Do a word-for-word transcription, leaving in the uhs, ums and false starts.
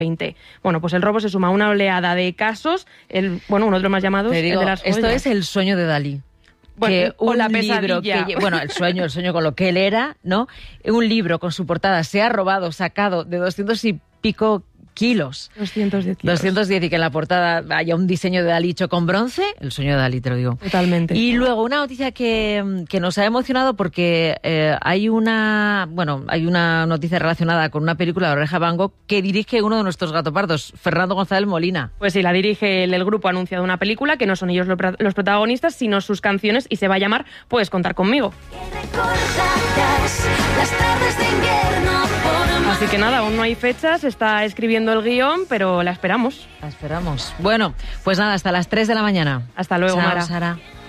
veinte. Bueno, pues el robo se suma a una oleada de casos, el, bueno, uno de los más llamados, Te digo, el de las joyas. esto es el sueño de Dalí. Bueno, que o un la libro pesadilla. que, bueno, el sueño, el sueño con lo que él era, ¿no? Un libro con su portada se ha robado, sacado de doscientos y pico kilos. doscientos diez kilos. doscientos diez y que en la portada haya un diseño de Dalí hecho con bronce, el sueño de Dalí, te lo digo. Totalmente. Y luego una noticia que, que nos ha emocionado porque eh, hay una, bueno, hay una noticia relacionada con una película de Oreja Van Gogh que dirige uno de nuestros gatopardos, Fernando González Molina. Pues sí, la dirige el, el grupo, ha anunciado una película que no son ellos lo, los protagonistas, sino sus canciones, y se va a llamar Puedes contar conmigo. Las tardes de invierno por Así que nada, aún no hay fechas, está escribiendo el guión, pero la esperamos. La esperamos. Bueno, pues nada, hasta las tres de la mañana. Hasta luego, Chao, Mara. Sara.